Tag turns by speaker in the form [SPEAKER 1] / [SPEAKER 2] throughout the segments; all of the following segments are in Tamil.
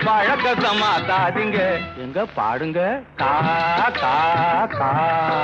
[SPEAKER 1] பழக்கத்தை மாத்தாதீங்க. எங்க பாடுங்க கா கா கா.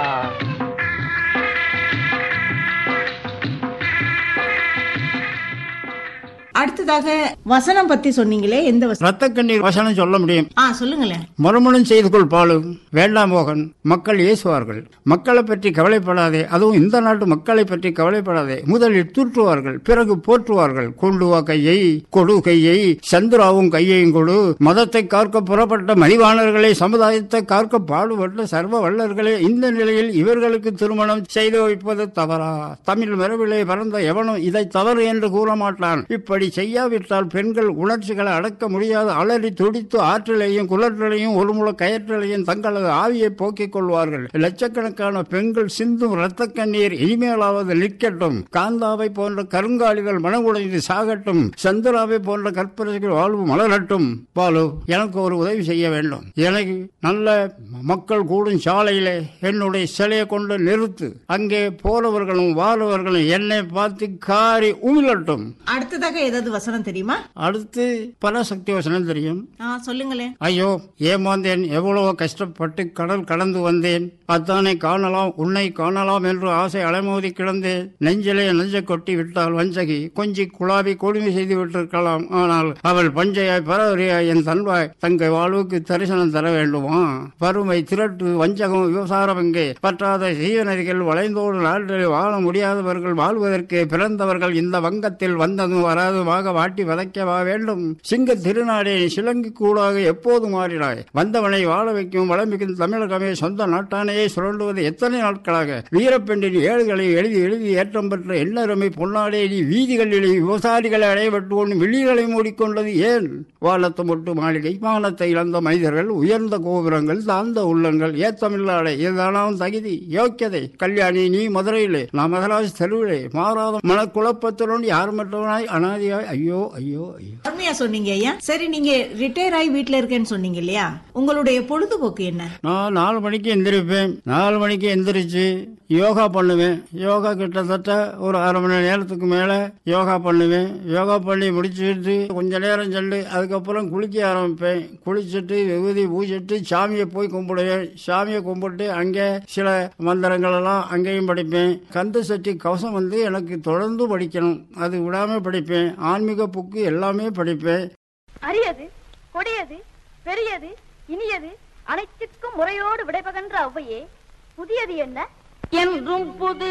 [SPEAKER 2] அடுத்ததாக வசனம் பத்தி சொன்னீங்களே, எந்த வசனம்?
[SPEAKER 3] ரத்த கண்ணீர் வசனம் சொல்ல முடியும்.
[SPEAKER 2] சொல்லுங்களேன்.
[SPEAKER 3] மறுமணம் செய்து கொள் பாலு, வேண்டாம் மோகன், மக்கள் ஏசுவார்கள். மக்களை பற்றி கவலைப்படாதே, அதுவும் இந்த நாட்டு மக்களை பற்றி கவலைப்படாதே. முதலில் தூற்றுவார்கள், பிறகு போற்றுவார்கள். கொண்டு வா கையை, கொடு கையை, சந்திராவும் கையையும் கொடு. மதத்தை காக்க புறப்பட்ட மதிவாணர்களே, சமுதாயத்தை காக்க பாடுபட்ட சர்வ வல்லர்களே, இந்த நிலையில் இவர்களுக்கு திருமணம் செய்து வைப்பது தவறா? தமிழ் மரபிலே பிறந்த எவனும் இதை தவறு என்று கூற மாட்டான். இப்படி செய்யாவிட்டால் பெண்கள் உணர்ச்சிகளை அடக்க முடியாது அலறி துடித்து ஆற்றலையும் குளற்றலையும் ஒரு முளை கயற்றலையும் தங்களது ஆவியை போக்கிக் கொள்வார்கள். லட்சக்கணக்கான பெண்கள் சிந்தும் இரத்த கண்ணீர் இனிமேலாவது நிற்கட்டும். காந்தாவை போன்ற கருங்காலிகள் மனமுடைந்து சாகட்டும். சந்திராவை போன்ற கற்பனைகள் வாழ்வு மலரட்டும். பாலு, எனக்கு ஒரு உதவி செய்ய வேண்டும். எனக்கு நல்ல மக்கள் கூடும் சாலையிலே என்னுடைய சிலையை கொண்டு நிறுத்து. அங்கே போறவர்களும் வாரவர்களும் என்னை பார்த்து காரி உமிழட்டும்.
[SPEAKER 2] அடுத்ததாக ஏதாவது வசனம் தெரியுமா?
[SPEAKER 3] அடுத்து பராசக்தி வசனம் தெரியும்.
[SPEAKER 2] சொல்லுங்களேன்.
[SPEAKER 3] ஐயோ ஏமாந்தேன், எவ்வளவோ கஷ்டப்பட்டு கடல் கடந்து வந்தேன். அத்தானை காணலாம் உன்னை காணலாம் என்று ஆசை அலைமோதி கிடந்தேன். நெஞ்சிலே நெஞ்ச கொட்டி விட்டால் வஞ்சகி, கொஞ்சி குழாவி கொடுமை செய்து விட்டிருக்கலாம். ஆனால் அவள் பஞ்சையாய் பரவரியாய் என் தன்வாய் தங்கை வாழ்வுக்கு தரிசனம் தர வேண்டுமா? வறுமை, திரட்டு, வஞ்சகம், விவசாரம் எங்கே? பற்றாத சீவநதிகள் வளைந்தோடு நாட்டில் வாழ முடியாதவர்கள் வாழ்வதற்கு பிறந்தவர்கள் இந்த வங்கத்தில் வந்ததும் வராதுமாக வாட்டி வதைக்கவா வேண்டும்? சிங்க திருநாடே, சிலங்கு கூடாக எப்போது மாறினாய்? வந்தவனை வாழ வைக்கும் வளமிக்கும் தமிழகமே சொந்த நாட்டானையே சுரண்டுவது எத்தனை நாட்களாக? வீரப்பெண்டின் ஏடுகளை எழுதி எழுதி ஏற்றம் பெற்ற எண்ணருமை பொன்னாடே, நீ வீதிகளிலே விவசாயிகளை அடையப்பட்டு கொண்டு விழிகளை மூடிக்கொண்டது ஏன்? வானத்தை மொட்டு மாளிகை, வானத்தை இழந்த மனிதர்கள், உயர்ந்த கோபுரங்கள், தாழ்ந்த உள்ளங்கள், ஏத்தமில்லாடை இதுதானாவும் தகுதி யோக்கியதை? கல்யாணி, நீ மதுரையிலே, நான் மதராஜ் தெருவிலே, மாறாத மனக்குழப்பத்துடன் யார் மற்றவனாய் அனாதியாய். ஐயோ ஐயோ ஐயோ.
[SPEAKER 2] அருமையா சொன்னீங்க ஐயா. சரி, நீங்க ரிட்டையர் ஆகி வீட்டுல இருக்கேன்னு சொன்னீங்க இல்லையா? உங்களுடைய பொழுதுபோக்கு என்ன?
[SPEAKER 3] நான் 4 மணிக்கு எந்திரிப்பேன். 4 மணிக்கு எந்திரிச்சு யோகா பண்ணுவேன். யோகா கிட்டத்தட்ட ஒரு அரை மணி நேரத்துக்கு மேல யோகா பண்ணுவேன். யோகா பண்ணி முடிச்சுட்டு கொஞ்ச நேரம் சென்று அதுக்கப்புறம் குளிக்க ஆரம்பிப்பேன். குளிச்சுட்டு விபூதி பூசிட்டு சாமியை போய் கும்பிடுவேன். சாமியை கும்பிட்டு அங்கே சில மந்திரங்கள் எல்லாம் அங்கேயும் படிப்பேன். கந்த சட்டி கவசம் எனக்கு தொடர்ந்து படிக்கணும், அது விடாம படிப்பேன். ஆன்மீக புக்கு எல்லாமே படிப்பேன்.
[SPEAKER 4] அரியது, கொடியது, பெரியது, இனியது, அனைத்திற்கும் முறையோடு விடைபகன்ற ஔவையே, புதியது என்ன என்றும் புது